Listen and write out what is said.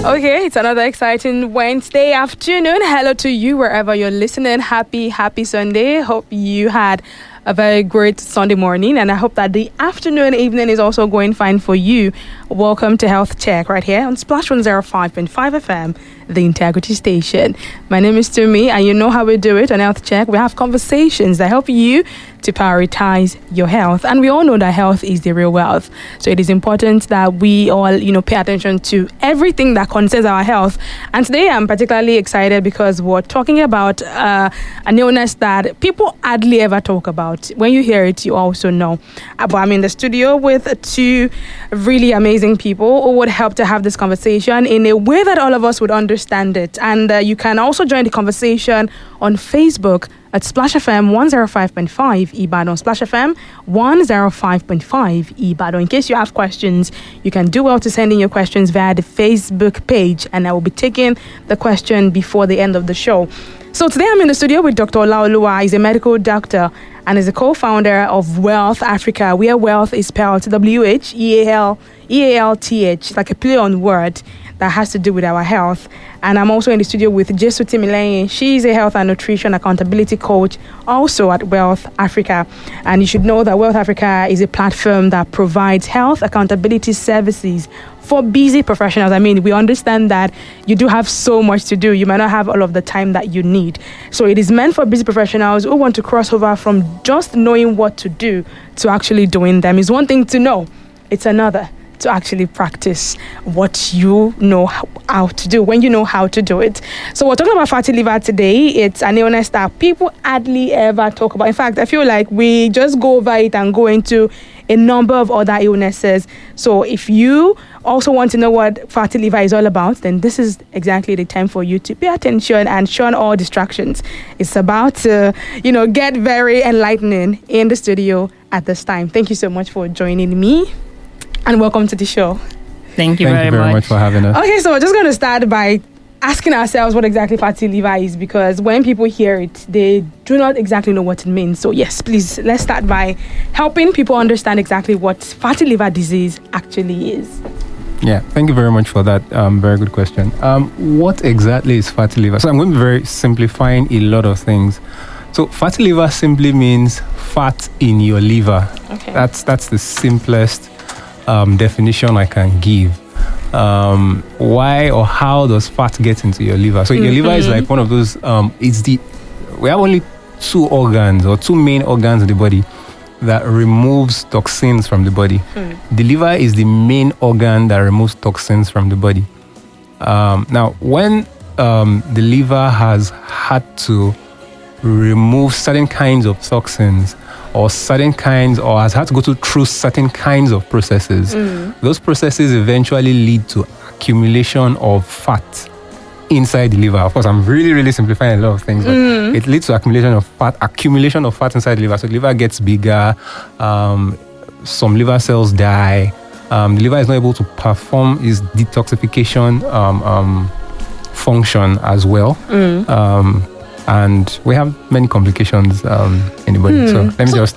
Okay, it's another exciting Wednesday afternoon. Hello to you wherever you're listening. Happy Sunday. Hope you had a very great Sunday morning, and I hope that the afternoon, evening is also going fine for you. Welcome to Health Check right here on Splash 105.5 FM, the Integrity Station. My name is Tumi, and you know how we do it on Health Check. We have conversations that help you to prioritize your health, and we all know that health is the real wealth. So it is important that we all, pay attention to everything that concerns our health. And today I'm particularly excited because we're talking about an illness that people hardly ever talk about. When you hear it, you also know. But I'm in the studio with two really amazing people who would help to have this conversation in a way that all of us would understand it. And you can also join the conversation on Facebook at Splash FM 105.5 Ibadan, Splash FM 105.5 Ibadan. In case you have questions, you can do well to send in your questions via the Facebook page, and I will be taking the question before the end of the show. So today I'm in the studio with Dr. Olaoluwa. He's a medical doctor and is a co-founder of Wealth Africa, where wealth is spelled WHEALTH, like a play on word that has to do with our health. And I'm also in the studio with Jesu Timileyin. She's a health and nutrition accountability coach also at Wealth Africa. And you should know that Wealth Africa is a platform that provides health accountability services for busy professionals. I mean, we understand that you do have so much to do. You might not have all of the time that you need. So it is meant for busy professionals who want to cross over from just knowing what to do to actually doing them. It's one thing to know, it's another to actually practice what you know how to do when you know how to do it. So we're talking about fatty liver today. It's an illness that people hardly ever talk about. In fact, I feel like we just go over it and go into a number of other illnesses. So if you also want to know what fatty liver is all about, then this is exactly the time for you to pay attention and shun all distractions. It's about to, get very enlightening in the studio at this time. Thank you so much for joining me. And welcome to the show. Thank you very much for having us. Okay, so we're just going to start by asking ourselves what exactly fatty liver is, because when people hear it, they do not exactly know what it means. So yes, please, let's start by helping people understand exactly what fatty liver disease actually is. Yeah, thank you very much for that. Very good question. What exactly is fatty liver? So I'm going to be very simplifying a lot of things. So fatty liver simply means fat in your liver. Okay. That's the simplest definition I can give. Why or how does fat get into your liver? So your liver is like one of those. We have only two main organs in the body that removes toxins from the body. The liver is the main organ that removes toxins from the body. Now, when the liver has had to remove certain kinds of toxins, or has had to go through certain kinds of processes. Those processes eventually lead to accumulation of fat inside the liver. Of course, I'm really, really simplifying a lot of things, but it leads to accumulation of fat inside the liver. So the liver gets bigger, some liver cells die, the liver is not able to perform its detoxification function as well. And we have many complications in the body. So let me just